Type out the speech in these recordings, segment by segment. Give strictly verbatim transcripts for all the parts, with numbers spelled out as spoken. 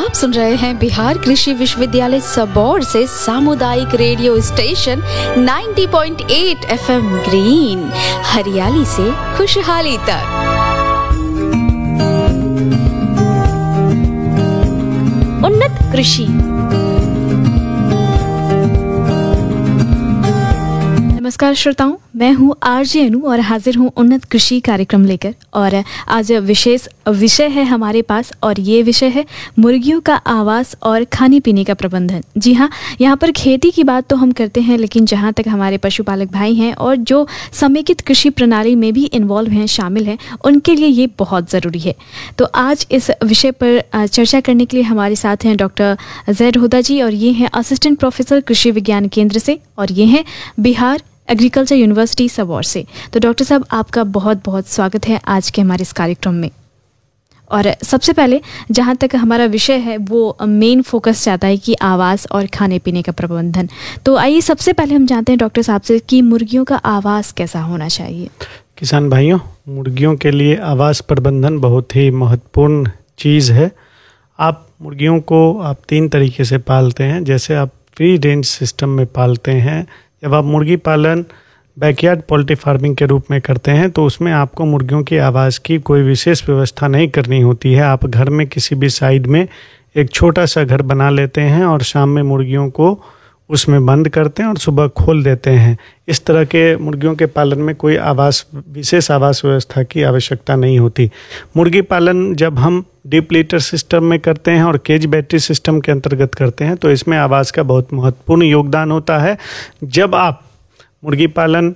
आप सुन रहे हैं बिहार कृषि विश्वविद्यालय सबौर से सामुदायिक रेडियो स्टेशन नब्बे पॉइंट आठ एफएम ग्रीन, हरियाली से खुशहाली तक। उन्नत कृषि। नमस्कार श्रोताओं, मैं हूँ आरजे अनु और हाजिर हूँ उन्नत कृषि कार्यक्रम लेकर। और आज विशेष विषय है हमारे पास और ये विषय है मुर्गियों का आवास और खाने पीने का प्रबंधन। जी हाँ, यहाँ पर खेती की बात तो हम करते हैं, लेकिन जहाँ तक हमारे पशुपालक भाई हैं और जो समेकित कृषि प्रणाली में भी इन्वॉल्व हैं, शामिल हैं, उनके लिए ये बहुत ज़रूरी है। तो आज इस विषय पर चर्चा करने के लिए हमारे साथ हैं डॉक्टर जैद हुदा जी, और ये हैं असिस्टेंट प्रोफेसर कृषि विज्ञान केंद्र से, और ये हैं बिहार एग्रीकल्चर यूनिवर्सिटी सबौर से। तो डॉक्टर साहब, आपका बहुत बहुत स्वागत है आज के हमारे इस कार्यक्रम में। और सबसे पहले जहाँ तक हमारा विषय है वो मेन फोकस चाहता है कि आवास और खाने पीने का प्रबंधन। तो आइए सबसे पहले हम जानते हैं डॉक्टर साहब से कि मुर्गियों का आवास कैसा होना चाहिए। किसान भाइयों, मुर्गियों के लिए आवास प्रबंधन बहुत ही महत्वपूर्ण चीज़ है। आप मुर्गियों को आप तीन तरीके से पालते हैं। जैसे आप फ्री रेंज सिस्टम में पालते हैं, जब आप मुर्गी पालन बैकयार्ड पोल्ट्री फार्मिंग के रूप में करते हैं तो उसमें आपको मुर्गियों के आवास की कोई विशेष व्यवस्था नहीं करनी होती है। आप घर में किसी भी साइड में एक छोटा सा घर बना लेते हैं और शाम में मुर्गियों को उसमें बंद करते हैं और सुबह खोल देते हैं। इस तरह के मुर्गियों के पालन में कोई आवास विशेष आवास व्यवस्था की आवश्यकता नहीं होती। मुर्गी पालन जब हम डीप लीटर सिस्टम में करते हैं और केज बैटरी सिस्टम के अंतर्गत करते हैं तो इसमें आवास का बहुत महत्वपूर्ण योगदान होता है। जब आप मुर्गी पालन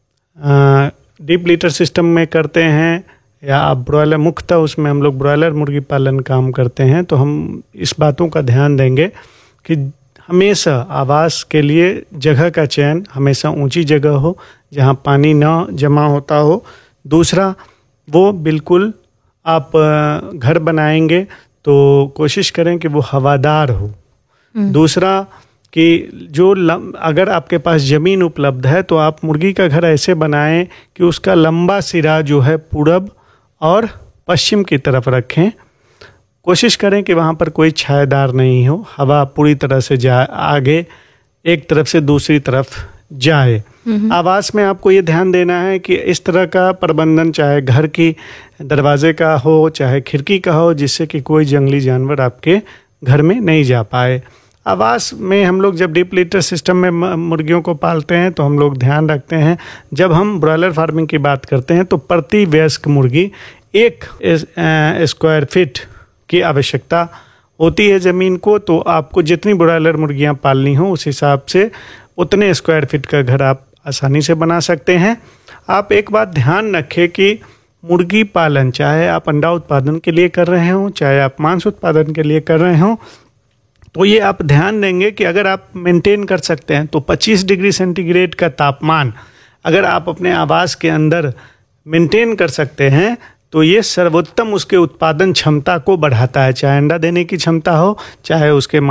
डीप लीटर सिस्टम में करते हैं या आप ब्रॉयलर, मुख्यतः उसमें हम लोग ब्रॉयलर मुर्गी पालन काम करते हैं, तो हम इस बातों का ध्यान देंगे कि हमेशा आवास के लिए जगह का चयन हमेशा ऊंची जगह हो जहां पानी न जमा होता हो। दूसरा, वो बिल्कुल आप घर बनाएंगे तो कोशिश करें कि वो हवादार हो। दूसरा कि जो लम, अगर आपके पास ज़मीन उपलब्ध है तो आप मुर्गी का घर ऐसे बनाएं कि उसका लंबा सिरा जो है पूरब और पश्चिम की तरफ रखें। कोशिश करें कि वहाँ पर कोई छायादार नहीं हो, हवा पूरी तरह से जाए, आगे एक तरफ से दूसरी तरफ जाए। आवास में आपको ये ध्यान देना है कि इस तरह का प्रबंधन, चाहे घर की दरवाजे का हो चाहे खिड़की का हो, जिससे कि कोई जंगली जानवर आपके घर में नहीं जा पाए। आवास में हम लोग जब डीप लीटर सिस्टम में मुर्गियों को पालते हैं तो हम लोग ध्यान रखते हैं, जब हम ब्रॉयलर फार्मिंग की बात करते हैं तो प्रति वयस्क मुर्गी एक स्क्वायर फीट की आवश्यकता होती है ज़मीन को। तो आपको जितनी ब्रॉयलर मुर्गियां पालनी हो उस हिसाब से उतने स्क्वायर फीट का घर आप आसानी से बना सकते हैं। आप एक बात ध्यान रखें कि मुर्गी पालन चाहे आप अंडा उत्पादन के लिए कर रहे हों चाहे आप मांस उत्पादन के लिए कर रहे हों, तो ये आप ध्यान देंगे कि अगर आप मेंटेन कर सकते हैं तो पच्चीस डिग्री सेंटीग्रेड का तापमान अगर आप अपने आवास के अंदर मेंटेन कर सकते हैं तो ये सर्वोत्तम उसके उत्पादन क्षमता को बढ़ाता है, चाहे अंडा देने की क्षमता हो चाहे उसके